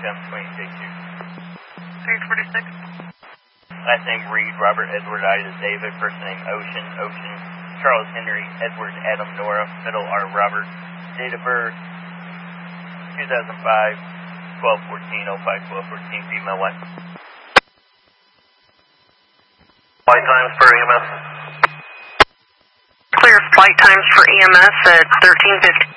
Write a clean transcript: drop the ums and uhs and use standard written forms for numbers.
Jump 20J2. 346. Last name Reed, Robert Edward Ida David, first name Ocean, Charles Henry, Edward Adam Nora, middle R Robert, date of birth 2005, 12/14, 05/12/14, female wife. Flight times for EMS. Clear flight times for EMS at 13:50.